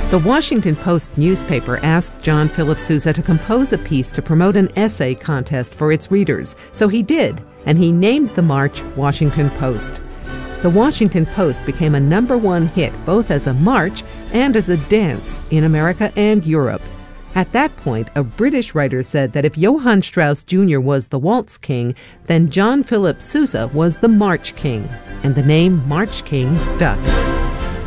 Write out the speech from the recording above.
The Washington Post newspaper asked John Philip Sousa to compose a piece to promote an essay contest for its readers. So he did, and he named the march Washington Post. The Washington Post became a #1 hit both as a march and as a dance in America and Europe. At that point, a British writer said that if Johann Strauss Jr. was the Waltz King, then John Philip Sousa was the March King. And the name March King stuck.